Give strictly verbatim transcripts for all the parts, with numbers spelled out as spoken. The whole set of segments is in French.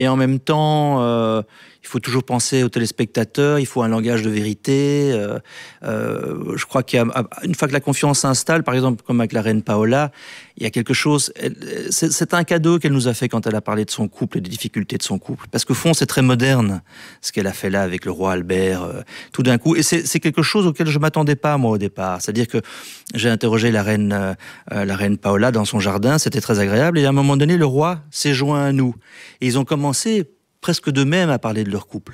Et en même temps, euh, il faut toujours penser aux téléspectateurs, il faut un langage de vérité. Euh, euh, je crois qu'une fois que la confiance s'installe, par exemple, comme avec la reine Paola, il y a quelque chose... C'est, c'est un cadeau qu'elle nous a fait quand elle a parlé de son couple et des difficultés de son couple. Parce qu'au fond, c'est très moderne, ce qu'elle a fait là avec le roi Albert, euh, tout d'un coup. Et c'est, c'est quelque chose auquel je ne m'attendais pas, moi, au départ. C'est-à-dire que j'ai interrogé la reine, euh, la reine Paola dans son jardin, c'était très agréable. Et à un moment donné, le roi s'est joint à nous. Et ils ont commencé presque d'eux-mêmes à parler de leur couple.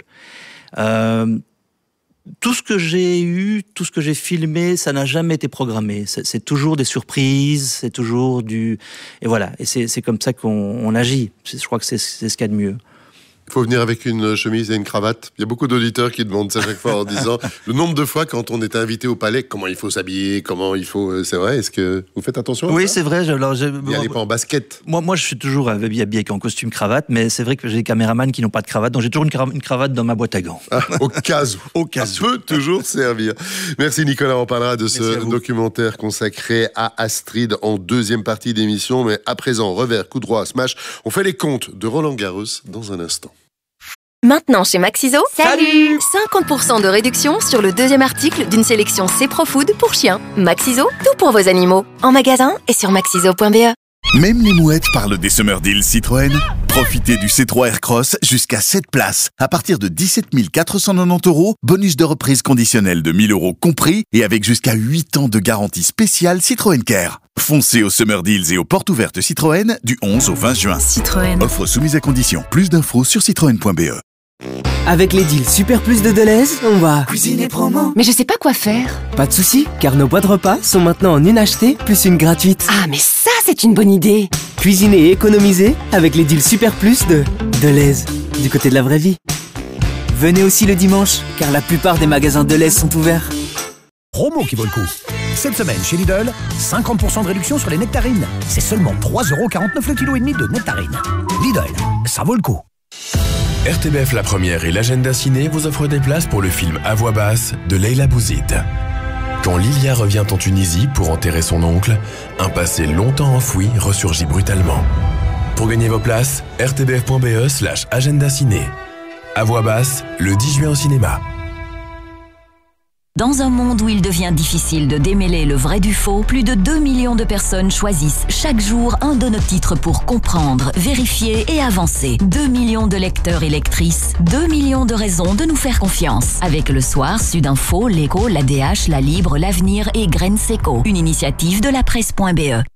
Euh, tout ce que j'ai eu, tout ce que j'ai filmé, ça n'a jamais été programmé. C'est, c'est toujours des surprises, c'est toujours du... Et voilà, et c'est, c'est comme ça qu'on on agit. Je crois que c'est, c'est ce qu'il y a de mieux. Il faut venir avec une chemise et une cravate. Il y a beaucoup d'auditeurs qui demandent ça chaque fois en disant le nombre de fois quand on est invité au palais, comment il faut s'habiller, comment il faut... C'est vrai, est-ce que vous faites attention à Oui, ça? c'est vrai. Alors, je, N'y allez pas en basket. Moi, moi, je suis toujours habillé avec en costume cravate, mais c'est vrai que j'ai des caméramans qui n'ont pas de cravate, donc j'ai toujours une, cra- une cravate dans ma boîte à gants. Ah, au cas où. Au cas Ça où. peut toujours servir. Merci Nicolas, on parlera de ce documentaire consacré à Astrid en deuxième partie d'émission, mais à présent, revers, coup droit, smash, on fait les comptes de Roland Garros dans un instant. Maintenant chez Maxiso, Salut cinquante pour cent de réduction sur le deuxième article d'une sélection C-Pro-Food pour chiens. Maxiso, tout pour vos animaux. En magasin et sur maxiso point b e. Même les mouettes parlent des Summer Deals Citroën. Profitez du C trois Aircross jusqu'à sept places. À partir de dix-sept mille quatre cent quatre-vingt-dix euros, bonus de reprise conditionnel de mille euros compris et avec jusqu'à huit ans de garantie spéciale Citroën Care. Foncez aux Summer Deals et aux portes ouvertes Citroën du onze au vingt juin. Citroën. Offre soumise à condition. Plus d'infos sur citroën point b e. Avec les deals Super Plus de Deleuze, on va Cuisiner promo. Mais je sais pas quoi faire. Pas de soucis, car nos boîtes repas sont maintenant en une achetée plus une gratuite. Ah, mais ça, c'est une bonne idée. Cuisiner et économiser avec les deals Super Plus de Deleuze, du côté de la vraie vie. Venez aussi le dimanche, car la plupart des magasins Deleuze sont ouverts. Promo qui vaut le coup. Cette semaine chez Lidl, cinquante pour cent de réduction sur les nectarines. C'est seulement trois euros quarante-neuf le kilo et demi de nectarines. Lidl, ça vaut le coup. R T B F La Première et l'agenda ciné vous offrent des places pour le film À voix basse de Leila Bouzid. Quand Lilia revient en Tunisie pour enterrer son oncle, un passé longtemps enfoui ressurgit brutalement. Pour gagner vos places, r t b f point b e slash agenda ciné. À voix basse, le dix juin au cinéma. Dans un monde où il devient difficile de démêler le vrai du faux, plus de deux millions de personnes choisissent chaque jour un de nos titres pour comprendre, vérifier et avancer. deux millions de lecteurs et lectrices, deux millions de raisons de nous faire confiance. Avec Le Soir, Sudinfo, L'Écho, l'A D H, La Libre, L'Avenir et Graines Seco. Une initiative de la presse point b e.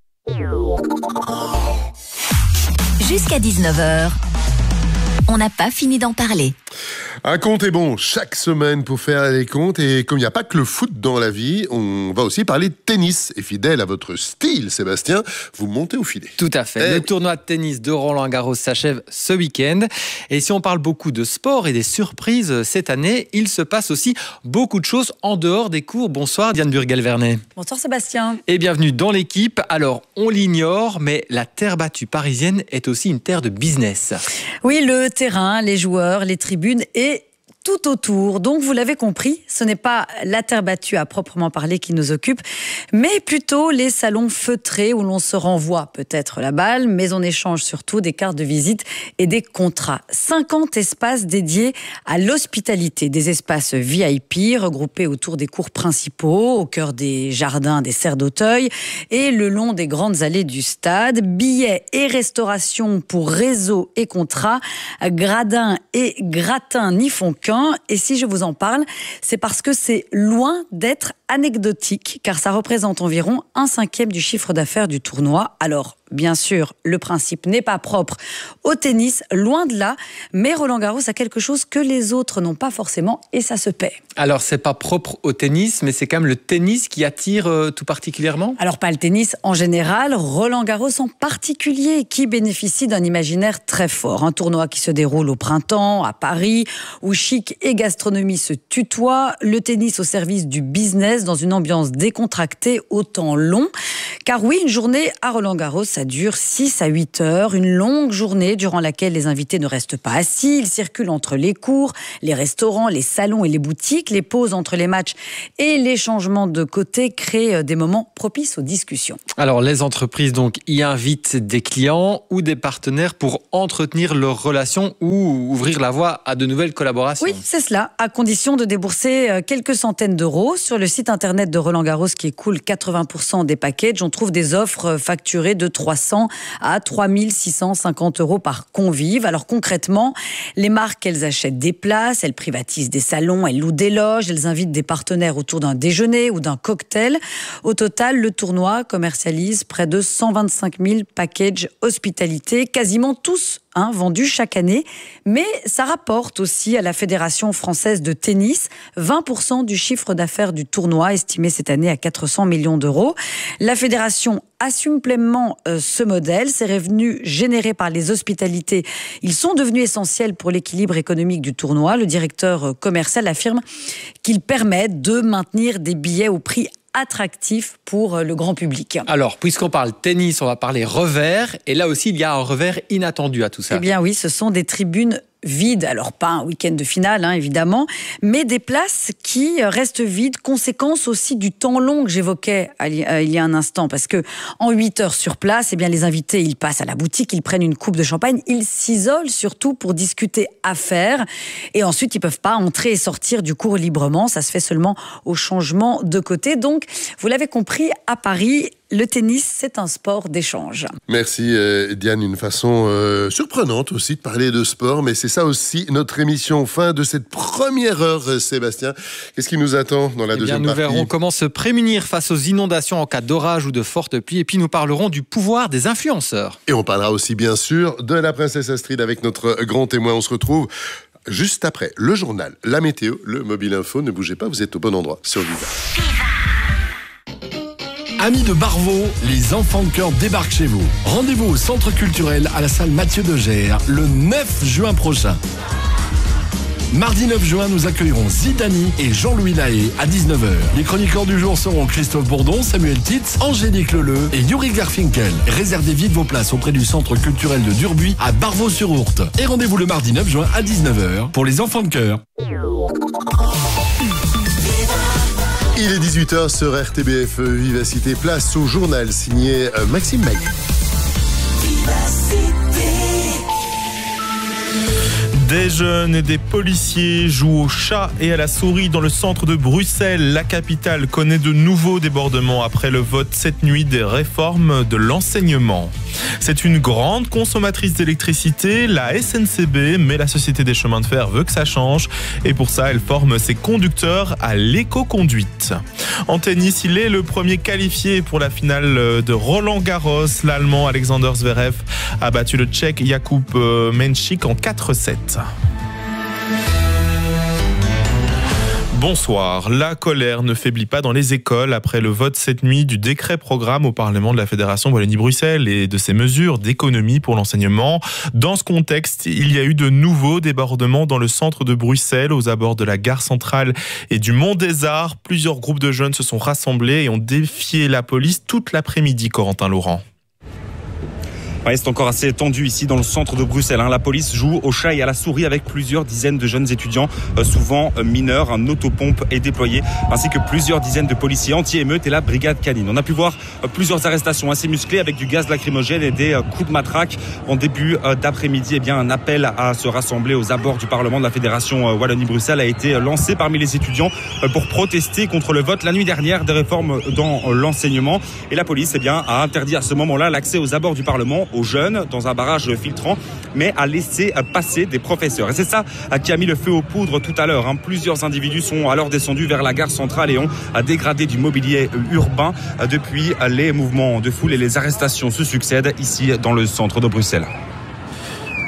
Jusqu'à dix-neuf heures, on n'a pas fini d'en parler. Un compte est bon chaque semaine pour faire les comptes. Et comme il n'y a pas que le foot dans la vie, on va aussi parler de tennis. Et fidèle à votre style, Sébastien, vous montez au filet. Tout à fait. Eh le oui. tournoi de tennis de Roland-Garros s'achève ce week-end. Et si on parle beaucoup de sport et des surprises cette année, il se passe aussi beaucoup de choses en dehors des cours. Bonsoir Diane Burgel-Vernet. Bonsoir Sébastien. Et bienvenue dans l'équipe. Alors, on l'ignore, mais la terre battue parisienne est aussi une terre de business. Oui, le terrain, les joueurs, les tribunes et tout autour. Donc, vous l'avez compris, ce n'est pas la terre battue à proprement parler qui nous occupe, mais plutôt les salons feutrés où l'on se renvoie peut-être la balle, mais on échange surtout des cartes de visite et des contrats. cinquante espaces dédiés à l'hospitalité, des espaces V I P regroupés autour des cours principaux, au cœur des jardins, des serres d'Auteuil et le long des grandes allées du stade. Billets et restauration pour réseau et contrats, gradins et gratins n'y font qu'un. Et si je vous en parle, c'est parce que c'est loin d'être anecdotique, car ça représente environ un cinquième du chiffre d'affaires du tournoi. Alors, bien sûr, le principe n'est pas propre au tennis, loin de là, mais Roland-Garros a quelque chose que les autres n'ont pas forcément, et ça se paie. Alors, c'est pas propre au tennis, mais c'est quand même le tennis qui attire euh, tout particulièrement ? Alors, pas le tennis en général, Roland-Garros en particulier, qui bénéficie d'un imaginaire très fort. Un tournoi qui se déroule au printemps, à Paris, où chic et gastronomie se tutoient, le tennis au service du business, dans une ambiance décontractée au temps long. Car oui, une journée à Roland-Garros, ça ça dure six à huit heures, une longue journée durant laquelle les invités ne restent pas assis, ils circulent entre les cours, les restaurants, les salons et les boutiques, les pauses entre les matchs et les changements de côté créent des moments propices aux discussions. Alors les entreprises donc y invitent des clients ou des partenaires pour entretenir leurs relations ou ouvrir la voie à de nouvelles collaborations. Oui, c'est cela, à condition de débourser quelques centaines d'euros. Sur le site internet de Roland-Garros qui écoule quatre-vingts pour cent des packages, on trouve des offres facturées de trois cents à trois mille six cent cinquante euros par convive. Alors concrètement, les marques, elles achètent des places, elles privatisent des salons, elles louent des loges, elles invitent des partenaires autour d'un déjeuner ou d'un cocktail. Au total, le tournoi commercialise près de cent vingt-cinq mille packages hospitalité, quasiment tous Hein, vendus chaque année, mais ça rapporte aussi à la Fédération française de tennis vingt pour cent du chiffre d'affaires du tournoi, estimé cette année à quatre cents millions d'euros. La Fédération assume pleinement euh, ce modèle. Ces revenus générés par les hospitalités, ils sont devenus essentiels pour l'équilibre économique du tournoi. Le directeur commercial affirme qu'ils permettent de maintenir des billets au prix attractif pour le grand public. Alors, puisqu'on parle tennis, on va parler revers. Et là aussi, il y a un revers inattendu à tout ça. Eh bien oui, ce sont des tribunes vides. Alors pas un week-end de finale, hein, évidemment, mais des places qui restent vides. Conséquence aussi du temps long que j'évoquais il y a un instant. Parce que en huit heures sur place, eh bien, les invités, ils passent à la boutique, ils prennent une coupe de champagne, ils s'isolent surtout pour discuter affaires. Et ensuite, ils ne peuvent pas entrer et sortir du cours librement. Ça se fait seulement au changement de côté. Donc, vous l'avez compris, à Paris, le tennis, c'est un sport d'échange. Merci euh, Diane, une façon euh, surprenante aussi de parler de sport, mais c'est ça aussi notre émission. Fin de cette première heure, Sébastien. Qu'est-ce qui nous attend dans la eh deuxième bien, nous partie ? Nous verrons comment se prémunir face aux inondations en cas d'orage ou de forte pluie, et puis nous parlerons du pouvoir des influenceurs. Et on parlera aussi bien sûr de la princesse Astrid avec notre grand témoin. On se retrouve juste après le journal, la météo, le Mobile Info. Ne bougez pas, vous êtes au bon endroit sur Viva. Amis de Barvaux, les enfants de cœur débarquent chez vous. Rendez-vous au centre culturel à la salle Mathieu de Gers le neuf juin prochain. Mardi neuf juin, nous accueillerons Zidani et Jean-Louis Lahaye à dix-neuf heures. Les chroniqueurs du jour seront Christophe Bourdon, Samuel Titz, Angélique Leleu et Yuri Garfinkel. Réservez vite vos places auprès du centre culturel de Durbuy à Barvaux-sur-Ourthe. Et rendez-vous le mardi neuf juin à dix-neuf heures pour les enfants de cœur. Il est dix-huit heures sur R T B F Vivacité. Place au journal signé Maxime Maillet. Des jeunes et des policiers jouent au chat et à la souris dans le centre de Bruxelles. La capitale connaît de nouveaux débordements après le vote cette nuit des réformes de l'enseignement. C'est une grande consommatrice d'électricité, la S N C B, mais la Société des chemins de fer veut que ça change. Et pour ça, elle forme ses conducteurs à l'éco-conduite. En tennis, il est le premier qualifié pour la finale de Roland-Garros. L'Allemand Alexander Zverev a battu le Tchèque Jakub Menchik en quatre sept. Bonsoir. La colère ne faiblit pas dans les écoles après le vote cette nuit du décret programme au Parlement de la Fédération Wallonie-Bruxelles et de ses mesures d'économie pour l'enseignement. Dans ce contexte, il y a eu de nouveaux débordements dans le centre de Bruxelles, aux abords de la gare centrale et du Mont des Arts. Plusieurs groupes de jeunes se sont rassemblés et ont défié la police toute l'après-midi, Corentin Laurent. Ouais, c'est encore assez tendu ici dans le centre de Bruxelles. Hein. La police joue au chat et à la souris avec plusieurs dizaines de jeunes étudiants, euh, souvent euh, mineurs. Un autopompe est déployé, ainsi que plusieurs dizaines de policiers anti-émeute et la brigade canine. On a pu voir euh, plusieurs arrestations assez musclées avec du gaz lacrymogène et des euh, coups de matraque. En début euh, d'après-midi, eh bien, un appel à se rassembler aux abords du Parlement de la Fédération euh, Wallonie-Bruxelles a été lancé parmi les étudiants euh, pour protester contre le vote la nuit dernière des réformes dans euh, l'enseignement. Et la police eh bien, a interdit à ce moment-là l'accès aux abords du Parlement aux jeunes dans un barrage filtrant, mais a laissé passer des professeurs. Et c'est ça qui a mis le feu aux poudres tout à l'heure. Hein. Plusieurs individus sont alors descendus vers la gare centrale et ont dégradé du mobilier urbain. Depuis, les mouvements de foule et les arrestations se succèdent ici dans le centre de Bruxelles.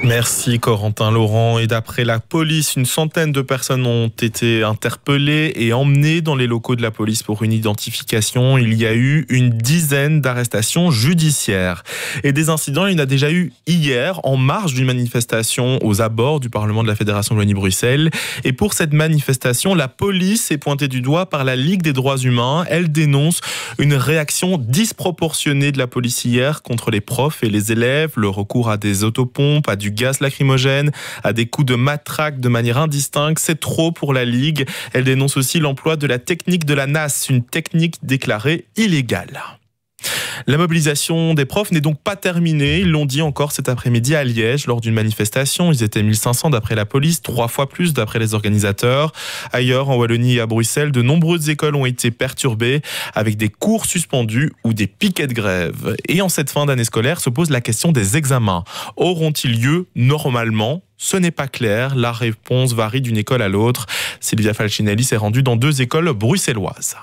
Merci Corentin Laurent. Et d'après la police, une centaine de personnes ont été interpellées et emmenées dans les locaux de la police pour une identification. Il y a eu une dizaine d'arrestations judiciaires. Et des incidents, il y en a déjà eu hier en marge d'une manifestation aux abords du Parlement de la Fédération Wallonie-Bruxelles. Et pour cette manifestation, la police est pointée du doigt par la Ligue des droits humains. Elle dénonce une réaction disproportionnée de la police hier contre les profs et les élèves, le recours à des autopompes, à du gaz lacrymogène, à des coups de matraque de manière indistincte. C'est trop pour la Ligue. Elle dénonce aussi l'emploi de la technique de la N A S, une technique déclarée illégale. La mobilisation des profs n'est donc pas terminée. Ils l'ont dit encore cet après-midi à Liège lors d'une manifestation. Ils étaient mille cinq cents d'après la police, trois fois plus d'après les organisateurs. Ailleurs, en Wallonie et à Bruxelles, de nombreuses écoles ont été perturbées avec des cours suspendus ou des piquets de grève. Et en cette fin d'année scolaire se pose la question des examens. Auront-ils lieu normalement ? Ce n'est pas clair. La réponse varie d'une école à l'autre. Sylvia Falcinelli s'est rendue dans deux écoles bruxelloises.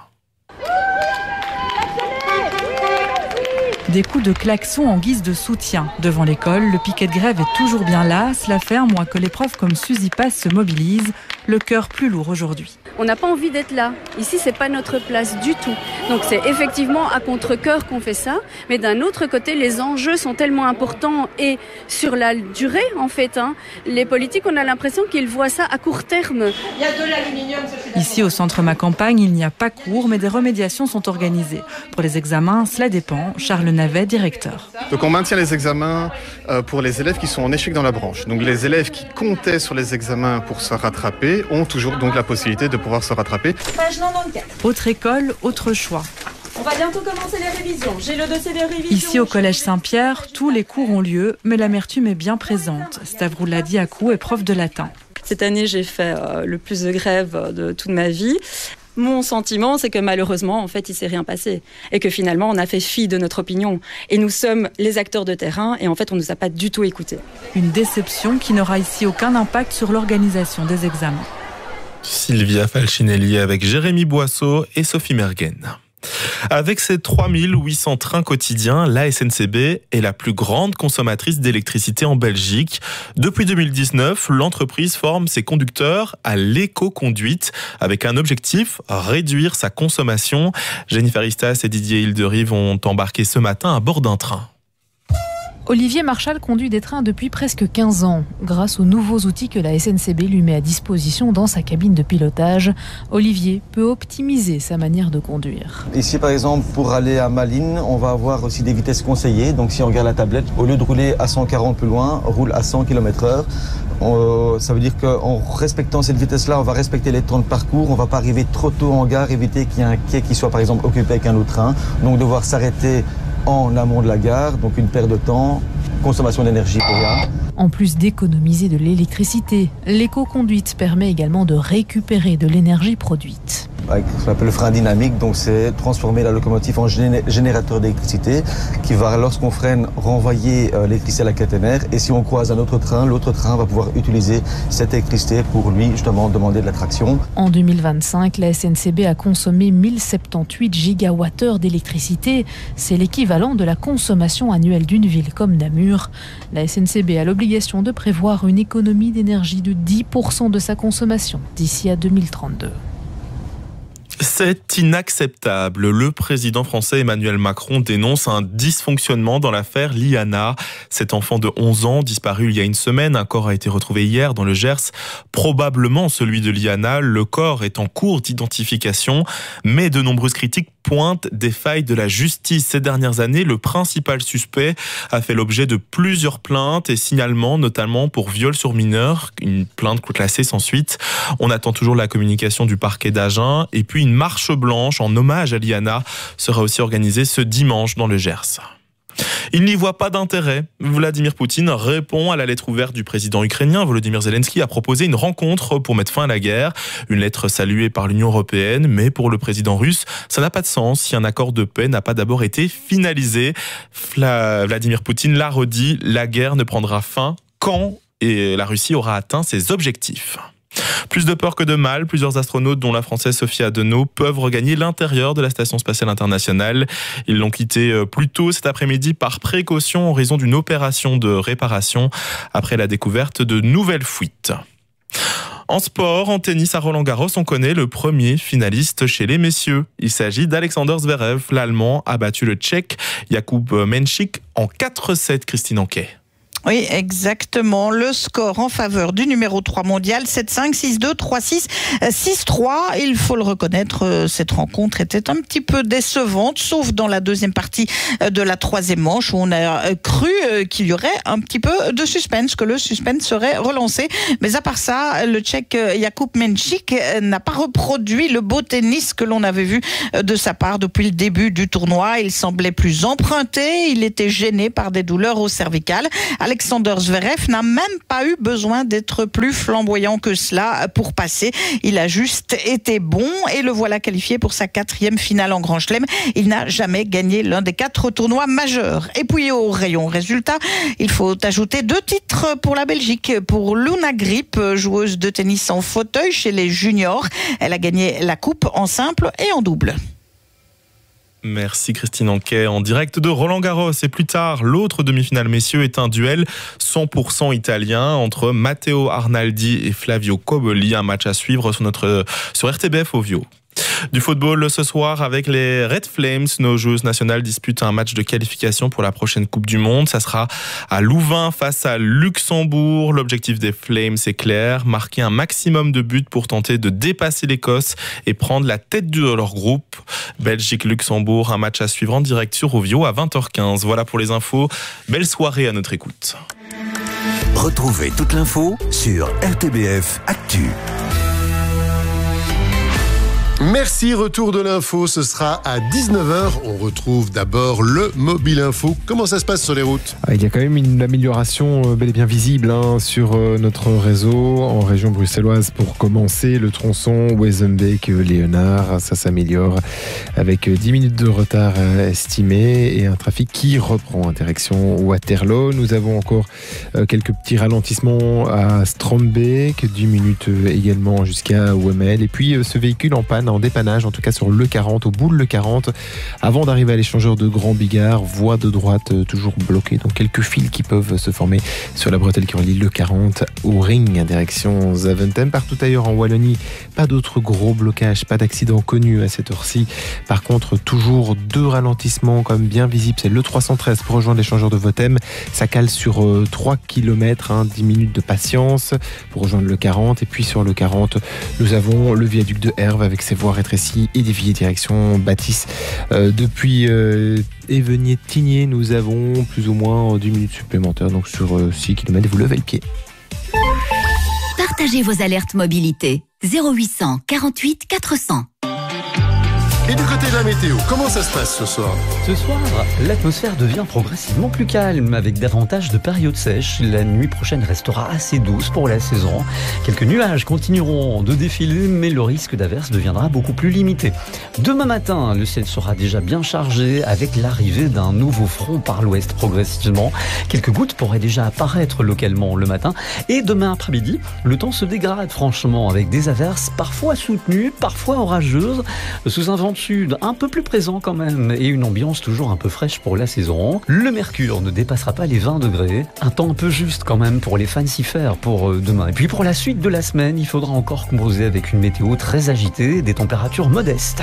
Des coups de klaxon en guise de soutien. Devant l'école, le piquet de grève est toujours bien là. Cela fait un mois que les profs comme Suzy Pass se mobilisent. Le cœur plus lourd aujourd'hui. On n'a pas envie d'être là. Ici, c'est pas notre place du tout. Donc c'est effectivement à contre-cœur qu'on fait ça. Mais d'un autre côté, les enjeux sont tellement importants et sur la durée, en fait. Hein, les politiques, on a l'impression qu'ils voient ça à court terme. Il y a de l'aluminium. Ici, au centre Ma Campagne, il n'y a pas cours, mais des remédiations sont organisées. Pour les examens, cela dépend. Charles Navet, directeur. Donc on maintient les examens pour les élèves qui sont en échec dans la branche. Donc les élèves qui comptaient sur les examens pour se rattraper ont toujours donc la possibilité de pouvoir se rattraper. Page quatre-vingt-quatre. Autre école, autre choix. On va bientôt commencer les révisions. J'ai le dossier des révisions. Ici au Collège Saint-Pierre, tous les cours ont lieu, mais l'amertume est bien présente. Stavroula Diakou est prof de latin. Cette année, j'ai fait euh, le plus de grèves de toute ma vie. Mon sentiment, c'est que malheureusement, en fait, il ne s'est rien passé. Et que finalement, on a fait fi de notre opinion. Et nous sommes les acteurs de terrain et en fait, on ne nous a pas du tout écoutés. Une déception qui n'aura ici aucun impact sur l'organisation des examens. Sylvia Falcinelli avec Jérémy Boisseau et Sophie Mergen. Avec ses trois mille huit cents trains quotidiens, la S N C B est la plus grande consommatrice d'électricité en Belgique. Depuis deux mille dix-neuf, l'entreprise forme ses conducteurs à l'éco-conduite avec un objectif, réduire sa consommation. Jennifer Istas et Didier Hilderive ont embarqué ce matin à bord d'un train. Olivier Marchal conduit des trains depuis presque quinze ans. Grâce aux nouveaux outils que la S N C B lui met à disposition dans sa cabine de pilotage, Olivier peut optimiser sa manière de conduire. Ici, par exemple, pour aller à Malines, on va avoir aussi des vitesses conseillées. Donc si on regarde la tablette, au lieu de rouler à cent quarante plus loin, on roule à cent kilomètres heure. On, ça veut dire qu'en respectant cette vitesse-là, on va respecter les temps de parcours. On ne va pas arriver trop tôt en gare, éviter qu'il y ait un quai qui soit par exemple occupé avec un autre train. Donc devoir s'arrêter en amont de la gare, donc une perte de temps, consommation d'énergie pour rien. En plus d'économiser de l'électricité, l'éco-conduite permet également de récupérer de l'énergie produite. Avec ce qu'on appelle le frein dynamique, donc c'est transformer la locomotive en géné- générateur d'électricité qui va, lorsqu'on freine, renvoyer euh, l'électricité à la caténaire. Et si on croise un autre train, l'autre train va pouvoir utiliser cette électricité pour lui justement demander de la traction. En deux mille vingt-cinq, la S N C B a consommé mille soixante-dix-huit gigawattheures d'électricité. C'est l'équivalent de la consommation annuelle d'une ville comme Namur. La S N C B a l'obligation de prévoir une économie d'énergie de dix pour cent de sa consommation d'ici à deux mille trente-deux. C'est inacceptable. Le président français Emmanuel Macron dénonce un dysfonctionnement dans l'affaire Liana. Cet enfant de onze ans, disparu il y a une semaine, un corps a été retrouvé hier dans le Gers. Probablement celui de Liana. Le corps est en cours d'identification, mais de nombreuses critiques pointent des failles de la justice. Ces dernières années, le principal suspect a fait l'objet de plusieurs plaintes et signalements, notamment pour viol sur mineur, une plainte classée sans suite. On attend toujours la communication du parquet d'Agen. Et puis une marche blanche en hommage à Liana sera aussi organisée ce dimanche dans le Gers. Il n'y voit pas d'intérêt. Vladimir Poutine répond à la lettre ouverte du président ukrainien. Volodymyr Zelensky a proposé une rencontre pour mettre fin à la guerre. Une lettre saluée par l'Union européenne, mais pour le président russe, ça n'a pas de sens si un accord de paix n'a pas d'abord été finalisé. Vladimir Poutine l'a redit, la guerre ne prendra fin quand et la Russie aura atteint ses objectifs. Plus de peur que de mal, plusieurs astronautes, dont la Française Sophie Adenau, peuvent regagner l'intérieur de la Station spatiale internationale. Ils l'ont quitté plus tôt cet après-midi par précaution en raison d'une opération de réparation après la découverte de nouvelles fuites. En sport, en tennis à Roland-Garros, on connaît le premier finaliste chez les messieurs. Il s'agit d'Alexander Zverev. L'Allemand a battu le Tchèque Jakub Menšík en quatre sept, Christine Anquet. Oui, exactement. Le score en faveur du numéro trois mondial, sept cinq, six deux, trois six, six trois. Il faut le reconnaître, cette rencontre était un petit peu décevante, sauf dans la deuxième partie de la troisième manche, où on a cru qu'il y aurait un petit peu de suspense, que le suspense serait relancé. Mais à part ça, le Tchèque Jakub Menšík n'a pas reproduit le beau tennis que l'on avait vu de sa part depuis le début du tournoi. Il semblait plus emprunté, il était gêné par des douleurs au cervical. Alexander Zverev n'a même pas eu besoin d'être plus flamboyant que cela pour passer. Il a juste été bon et le voilà qualifié pour sa quatrième finale en Grand Chelem. Il n'a jamais gagné l'un des quatre tournois majeurs. Et puis au rayon résultat, il faut ajouter deux titres pour la Belgique. Pour Luna Grip, joueuse de tennis en fauteuil chez les juniors. Elle a gagné la coupe en simple et en double. Merci Christine Anquet en direct de Roland-Garros. Et plus tard, l'autre demi-finale messieurs est un duel cent pour cent italien entre Matteo Arnaldi et Flavio Cobolli. Un match à suivre sur, notre, sur R T B F Ovio. Du football ce soir avec les Red Flames. Nos joueuses nationales disputent un match de qualification pour la prochaine Coupe du Monde. Ça sera à Louvain face à Luxembourg. L'objectif des Flames est clair, marquer un maximum de buts pour tenter de dépasser l'Écosse et prendre la tête de leur groupe. Belgique-Luxembourg, un match à suivre en direct sur Ovio à vingt heures quinze. Voilà pour les infos. Belle soirée à notre écoute. Retrouvez toute l'info sur R T B F Actu. Merci, retour de l'info, ce sera à dix-neuf heures. On retrouve d'abord le Mobile Info. Comment ça se passe sur les routes ? ah, Il y a quand même une amélioration euh, bel et bien visible hein, sur euh, notre réseau en région bruxelloise. Pour commencer, le tronçon Wezenbeek-Léonard, ça s'améliore avec dix minutes de retard euh, estimé et un trafic qui reprend en direction Waterloo. Nous avons encore euh, quelques petits ralentissements à Strombeek, dix minutes euh, également jusqu'à Wemmel. Et puis euh, ce véhicule en panne, en dépannage, en tout cas sur le quarante, au bout de le quarante, avant d'arriver à l'échangeur de Grand Bigard, voie de droite euh, toujours bloquée, donc quelques fils qui peuvent se former sur la bretelle qui relie le quarante au ring, direction Zaventem. Partout ailleurs en Wallonie, pas d'autres gros blocages, pas d'accident connu à cette heure-ci. Par contre, toujours deux ralentissements comme bien visibles, c'est le trois cent treize pour rejoindre l'échangeur de Votem, ça cale sur euh, trois kilomètres, hein, dix minutes de patience pour rejoindre le quarante, et puis sur le quarante, nous avons le viaduc de Herve avec ses voies rétrécies et déviées direction Bâtisse. Euh, depuis euh, Évenier-Tigné, nous avons plus ou moins dix minutes supplémentaires, donc sur euh, six kilomètres, vous levez le pied. Partagez vos alertes mobilité. zéro huit cent quarante-huit quatre cents. Et du côté de la météo, comment ça se passe ce soir ? Ce soir, l'atmosphère devient progressivement plus calme, avec davantage de périodes sèches. La nuit prochaine restera assez douce pour la saison. Quelques nuages continueront de défiler, mais le risque d'averse deviendra beaucoup plus limité. Demain matin, le ciel sera déjà bien chargé, avec l'arrivée d'un nouveau front par l'ouest progressivement. Quelques gouttes pourraient déjà apparaître localement le matin. Et demain après-midi, le temps se dégrade franchement, avec des averses parfois soutenues, parfois orageuses, sous un vent sud un peu plus présent quand même et une ambiance toujours un peu fraîche pour la saison. Le mercure ne dépassera pas les vingt degrés, un temps un peu juste quand même pour les fancifères pour demain. Et puis pour la suite de la semaine, il faudra encore composer avec une météo très agitée et des températures modestes.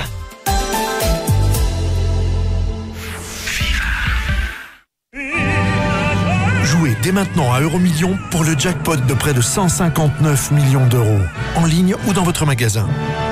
Jouez dès maintenant à Euromillions pour le jackpot de près de cent cinquante-neuf millions d'euros, en ligne ou dans votre magasin.